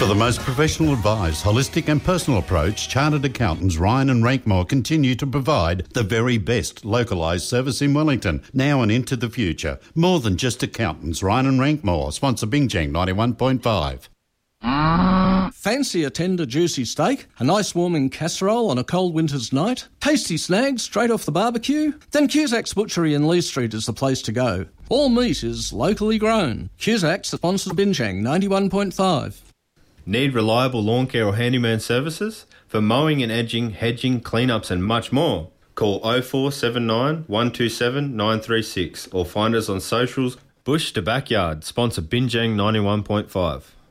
For the most professional advice, holistic and personal approach, Chartered Accountants Ryan and Rankmore continue to provide the very best localised service in Wellington, now and into the future. More than just accountants, Ryan and Rankmore, sponsor Bingjang 91.5. Fancy a tender, juicy steak? A nice warming casserole on a cold winter's night? Tasty snags straight off the barbecue? Then Cusac's Butchery in Lee Street is the place to go. All meat is locally grown. Cusac's sponsors Bingjang 91.5. Need reliable lawn care or handyman services? For mowing and edging, hedging, cleanups and much more. Call 0479 127 936 or find us on socials. Bush to Backyard, sponsor Bingjang 91.5.